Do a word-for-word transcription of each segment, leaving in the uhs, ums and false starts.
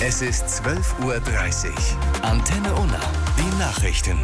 Es ist zwölf Uhr dreißig. Antenne Unna, die Nachrichten.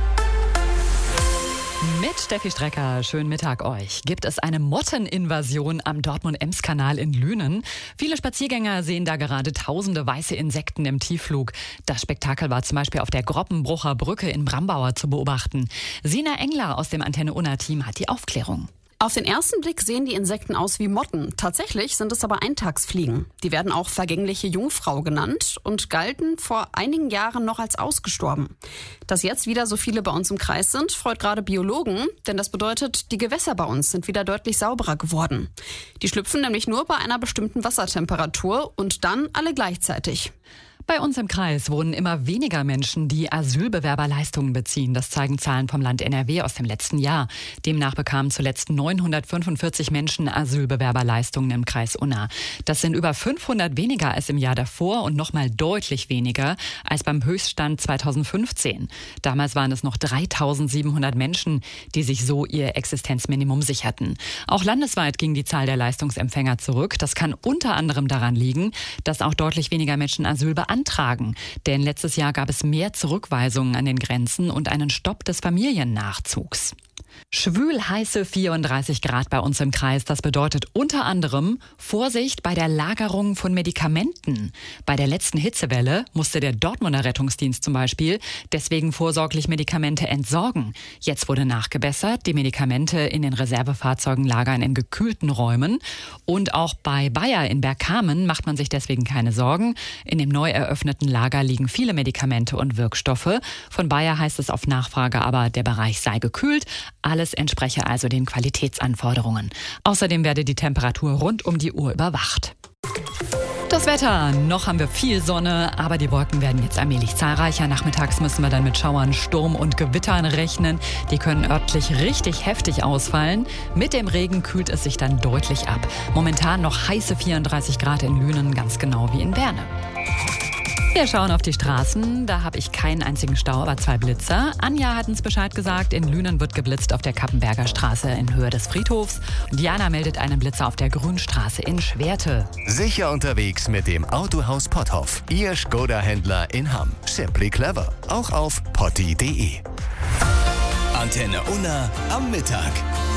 Mit Steffi Strecker, schönen Mittag euch. Gibt es eine Motteninvasion am Dortmund-Ems-Kanal in Lünen? Viele Spaziergänger sehen da gerade tausende weiße Insekten im Tiefflug. Das Spektakel war zum Beispiel auf der Groppenbrucher Brücke in Brambauer zu beobachten. Sina Engler aus dem Antenne Unna-Team hat die Aufklärung. Auf den ersten Blick sehen die Insekten aus wie Motten. Tatsächlich sind es aber Eintagsfliegen. Die werden auch vergängliche Jungfrau genannt und galten vor einigen Jahren noch als ausgestorben. Dass jetzt wieder so viele bei uns im Kreis sind, freut gerade Biologen, denn das bedeutet, die Gewässer bei uns sind wieder deutlich sauberer geworden. Die schlüpfen nämlich nur bei einer bestimmten Wassertemperatur und dann alle gleichzeitig. Bei uns im Kreis wohnen immer weniger Menschen, die Asylbewerberleistungen beziehen. Das zeigen Zahlen vom Land N R W aus dem letzten Jahr. Demnach bekamen zuletzt neunhundertfünfundvierzig Menschen Asylbewerberleistungen im Kreis Unna. Das sind über fünfhundert weniger als im Jahr davor und nochmal deutlich weniger als beim Höchststand zweitausendfünfzehn. Damals waren es noch dreitausendsiebenhundert Menschen, die sich so ihr Existenzminimum sicherten. Auch landesweit ging die Zahl der Leistungsempfänger zurück. Das kann unter anderem daran liegen, dass auch deutlich weniger Menschen Asyl beantragen. Denn letztes Jahr gab es mehr Zurückweisungen an den Grenzen und einen Stopp des Familiennachzugs. Schwül heiße vierunddreißig Grad bei uns im Kreis. Das bedeutet unter anderem Vorsicht bei der Lagerung von Medikamenten. Bei der letzten Hitzewelle musste der Dortmunder Rettungsdienst zum Beispiel deswegen vorsorglich Medikamente entsorgen. Jetzt wurde nachgebessert. Die Medikamente in den Reservefahrzeugen lagern in gekühlten Räumen. Und auch bei Bayer in Bergkamen macht man sich deswegen keine Sorgen. In dem neu eröffneten Lager liegen viele Medikamente und Wirkstoffe. Von Bayer heißt es auf Nachfrage aber, der Bereich sei gekühlt. Alles entspreche also den Qualitätsanforderungen. Außerdem werde die Temperatur rund um die Uhr überwacht. Das Wetter. Noch haben wir viel Sonne, aber die Wolken werden jetzt allmählich zahlreicher. Nachmittags müssen wir dann mit Schauern, Sturm und Gewittern rechnen. Die können örtlich richtig heftig ausfallen. Mit dem Regen kühlt es sich dann deutlich ab. Momentan noch heiße vierunddreißig Grad in Lünen, ganz genau wie in Berne. Wir schauen auf die Straßen. Da habe ich keinen einzigen Stau, aber zwei Blitzer. Anja hat uns Bescheid gesagt, in Lünen wird geblitzt auf der Kappenberger Straße in Höhe des Friedhofs. Und Diana meldet einen Blitzer auf der Grünstraße in Schwerte. Sicher unterwegs mit dem Autohaus Potthoff. Ihr Skoda-Händler in Hamm. Simply clever. Auch auf potti punkt de. Antenne Unna am Mittag.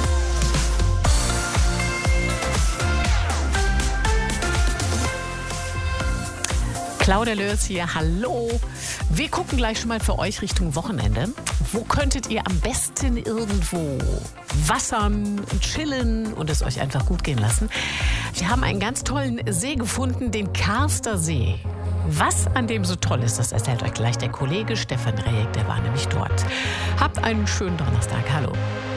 Claudia Lörs hier, hallo. Wir gucken gleich schon mal für euch Richtung Wochenende. Wo könntet ihr am besten irgendwo wassern, chillen und es euch einfach gut gehen lassen? Wir haben einen ganz tollen See gefunden, den Karster See. Was an dem so toll ist, das erzählt euch gleich der Kollege Stefan Rejek, der war nämlich dort. Habt einen schönen Donnerstag, hallo.